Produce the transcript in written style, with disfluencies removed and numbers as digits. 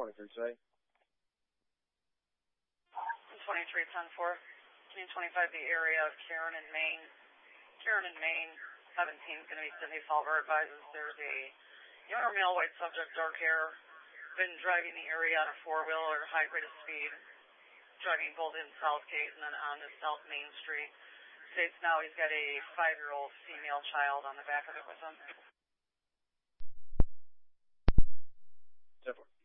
say. 2310-4. 25 the area of Karen and Maine. 17 is going to be Sydney Falver advises there's a younger male white subject, dark hair, been driving the area on a four-wheeler, high rate of speed, driving both in Southgate and then on to South Main Street. States now he's got a 5-year-old female child on the back of it with him. 10-4.